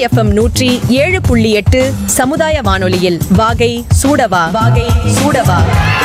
FM 107.8 சமுதாய வானொலியில் வாகை சூடவா வாகை சூடவா.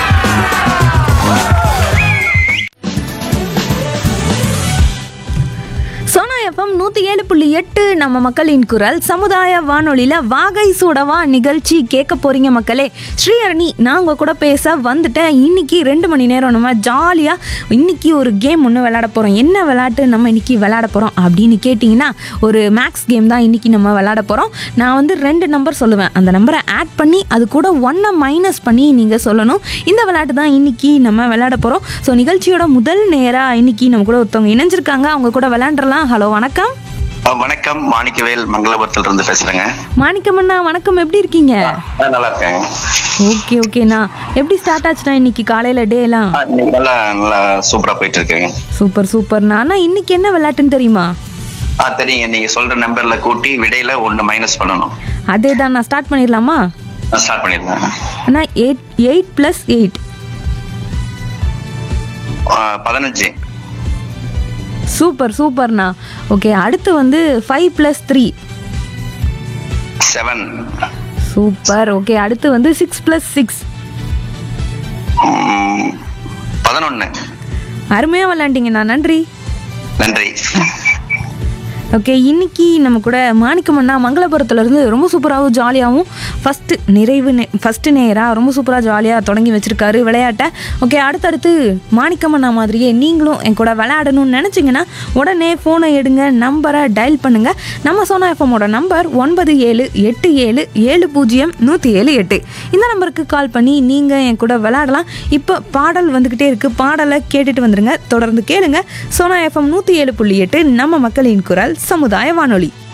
சோனா எஃப்எம் 107.8 நம்ம மக்களின் குரல் சமுதாய வானொலியில் வாகை சூடவா நிகழ்ச்சி கேட்க போறீங்க மக்களே. ஸ்ரீஹரணி நான் உங்கள் கூட பேச வந்துட்டேன். இன்னைக்கு 2 மணி நேரம் நம்ம ஜாலியாக இன்னைக்கு ஒரு கேம் ஒன்று விளையாட போகிறோம். என்ன விளையாட்டு நம்ம இன்னைக்கு விளையாட போகிறோம் அப்படின்னு கேட்டிங்கன்னா ஒரு மேக்ஸ் கேம் தான் இன்னைக்கு நம்ம விளையாட போகிறோம். நான் வந்து 2 நம்பர் சொல்லுவேன். அந்த நம்பரை ஆட் பண்ணி அது கூட 1 மைனஸ் பண்ணி நீங்கள் சொல்லணும். இந்த விளையாட்டு தான் இன்னைக்கு நம்ம விளையாட போகிறோம். ஸோ நிகழ்ச்சியோட முதல் நேராக இன்னைக்கு நம்ம கூட ஒருத்தவங்க இணைஞ்சிருக்காங்க. அவங்க கூட விளையாண்டுறலாம். ஹலோ வணக்கம். வணக்கம், மாணிக்கவேல் மங்களபுரத்துல இருந்து பேசுறேங்க. மாணிக்கமண்ணா வணக்கம், எப்படி இருக்கீங்க? நல்லா இருக்கேன். ஓகே ஓகேண்ணா, எப்படி ஸ்டார்ட் ஆச்சுண்ணா இன்னைக்கு காலையில டே எல்லாம்? நல்லா நல்லா சூப்பரா போயிட்டு இருக்கேங்க. சூப்பர் சூப்பர்ண்ணா. அண்ணா இன்னைக்கு என்ன விளையாட்டுன்னு தெரியுமா? தெரியுங்க. நீங்க சொல்ற நம்பர்ல கூட்டி விடையில 1 மைனஸ் பண்ணணும். அதே தான், நான் ஸ்டார்ட் பண்ணிடலாமா? ஸ்டார்ட் பண்ணிருந்தேன். அண்ணா 8 + 8 15. சூப்பர் சூப்பர்ண்ணா. ஓகே, அடுத்து வந்து 5 + 3 7. சூப்பர். ஓகே, அடுத்து வந்து 6 + 6 11. அருமையாக விளையாண்டிங்கண்ணா, நன்றி. நன்றி. ஓகே, இன்னைக்கு நம்ம கூட மாணிக்கமண்ணா மங்களபுரத்துலேருந்து ரொம்ப சூப்பராகவும் ஜாலியாகவும் ஃபஸ்ட்டு நேராக ரொம்ப சூப்பராக ஜாலியாக தொடங்கி வச்சுருக்காரு விளையாட்டை. ஓகே, அடுத்தடுத்து மாணிக்கமண்ணா மாதிரியே நீங்களும் என் கூட விளையாடணும்னு நினச்சிங்கன்னா உடனே ஃபோனை எடுங்க, நம்பரை டயல் பண்ணுங்கள். நம்ம சோனா எஃப்எம்மோட நம்பர் 9787700178. இந்த நம்பருக்கு கால் பண்ணி நீங்கள் என் கூட விளையாடலாம். இப்போ பாடல் வந்துக்கிட்டே இருக்குது, பாடலை கேட்டுட்டு வந்துடுங்க. தொடர்ந்து கேளுங்க சோனா எஃப்எம் 107.8 நம்ம மக்களின் குரல் சமுதாய வானொலி.